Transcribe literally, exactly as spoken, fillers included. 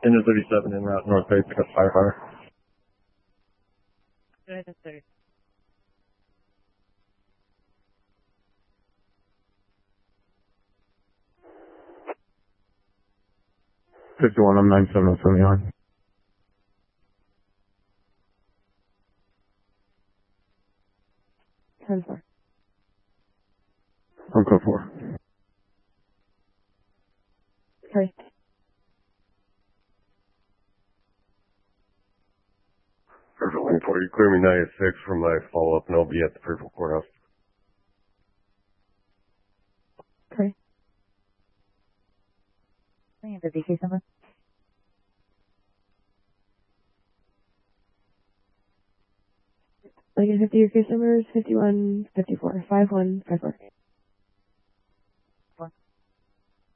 Engine thirty-seven en route North Bay, pick up firepower. Go ahead, sir. fifty-one, I'm nine seven oh seven yard. ten four. I'm code four. Okay. Perfect, looking for you. Clear me nine six for my follow-up, and I'll be at the Purple Courthouse. Okay. Bring in the D K number. Like fifty, your case number is fifty-one fifty-four. five one five four.